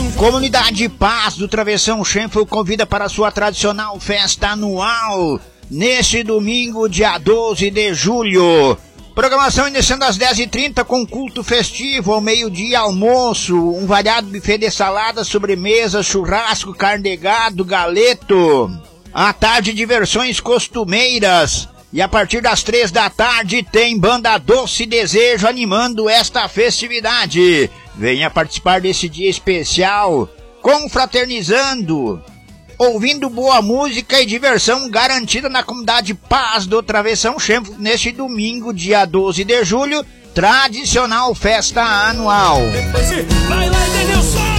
Comunidade Paz do Travessão Schenfeld convida para a sua tradicional festa anual neste domingo, dia 12 de julho. Programação iniciando às 10h30 com culto festivo, ao meio-dia almoço, um variado buffet de salada, sobremesa, churrasco, carne de gado, galeto. À tarde, diversões costumeiras. E a partir das 3 da tarde tem banda Doce Desejo animando esta festividade. Venha participar desse dia especial, confraternizando, ouvindo boa música e diversão garantida na comunidade Paz do Travessão Schenfeld neste domingo, dia 12 de julho, tradicional festa anual. Vai lá, Denilson!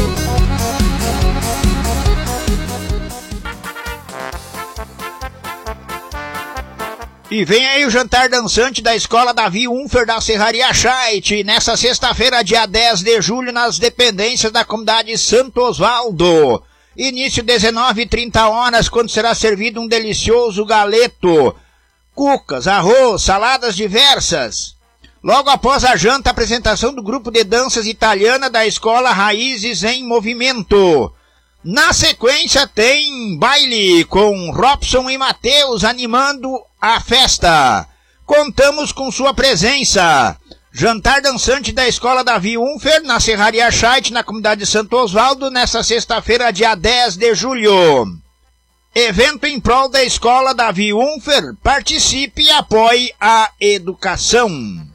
E vem aí o jantar dançante da Escola Davi Unfer da Serraria Scheidt, nessa sexta-feira, dia 10 de julho, nas dependências da comunidade Santo Osvaldo. Início 19h30, quando será servido um delicioso galeto, cucas, arroz, saladas diversas. Logo após a janta, a apresentação do grupo de danças italiana da Escola Raízes em Movimento. Na sequência tem baile com Robson e Matheus animando a festa. Contamos com sua presença. Jantar dançante da Escola Davi Unfer na Serraria Scheidt, na comunidade de Santo Osvaldo, nesta sexta-feira, dia 10 de julho. Evento em prol da Escola Davi Unfer. Participe e apoie a educação.